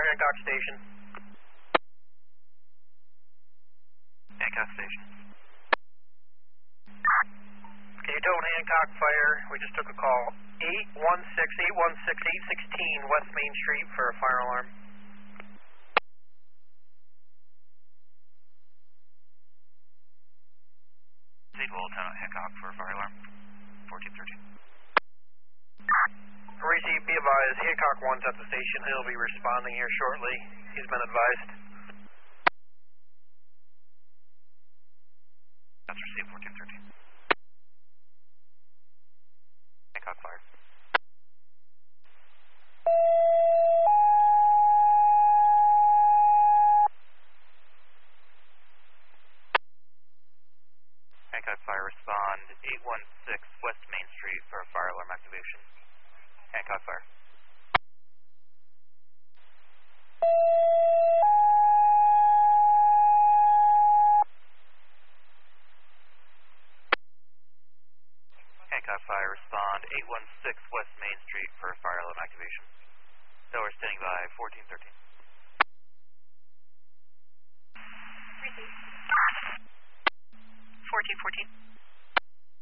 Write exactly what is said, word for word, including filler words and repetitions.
Hancock Station. Hancock Station. Can you tone Hancock Fire? We just took a call. eight one six, eight one six, eight sixteen West Main Street for a fire alarm. Sequel, Lieutenant Hancock for a fire alarm. fourteen thirteen. Receive, be advised, Hancock one's at the station. He'll be responding here shortly. He's been advised. That's received, fourteen thirteen. Hancock Fire. Hancock Fire, respond eight one six West Main Street for a fire alarm activation. Hancock Fire. Hancock Fire, respond eight one six West Main Street for a fire alarm activation. Tower standing by, fourteen thirteen.